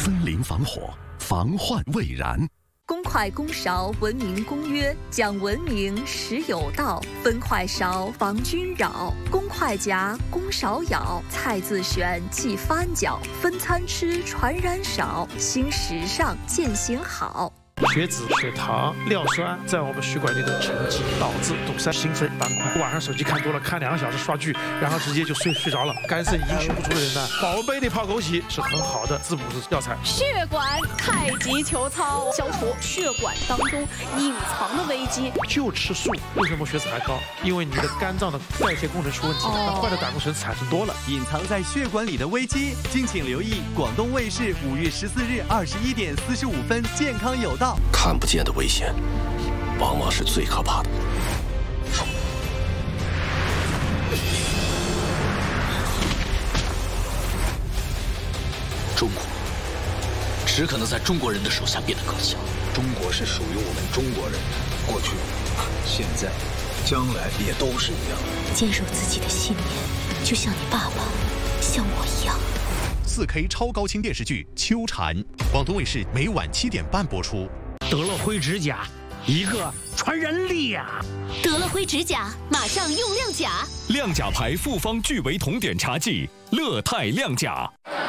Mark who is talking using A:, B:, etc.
A: 分林防火，防患未然。
B: 公筷公勺文明公约，讲文明实有道。分筷勺防君扰，公筷夹，公勺舀。菜自选忌翻搅，分餐吃传染少。新时尚践行好。
C: 血脂、血糖、尿酸在我们血管内的沉积，导致堵塞心肺斑块。晚上手机看多了，看2个小时刷剧，然后直接就睡着了。肝肾阴虚不足的人呢，保温杯里泡枸杞是很好的滋补的药材。
D: 血管太极球操，消除血管当中隐藏的危机。
C: 就吃素，为什么血脂还高？因为你的肝脏的代谢功能出问题，那坏的胆固醇产生多了。
E: 隐藏在血管里的危机，敬请留意广东卫视5月14日21点45分，健康有道。
A: 看不见的危险，往往是最可怕的。
F: 中国只可能在中国人的手下变得更强。
G: 中国是属于我们中国人的，过去、现在、将来也都是一样。
H: 坚守自己的信念，就像你爸爸，像我一样。
I: 4K 超高清电视剧《秋蝉》，广东卫视每晚7点半播出。
J: 得了灰指甲，一个传染力呀！
H: 得了灰指甲，马上用亮甲。
K: 亮甲牌复方聚维酮碘茶剂，乐泰亮甲。